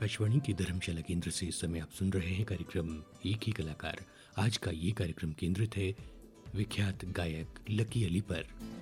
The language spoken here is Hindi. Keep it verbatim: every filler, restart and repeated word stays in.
आकाशवाणी के धर्मशाला केंद्र से इस समय आप सुन रहे हैं कार्यक्रम एक ही कलाकार। आज का ये कार्यक्रम केंद्रित है विख्यात गायक लकी अली पर।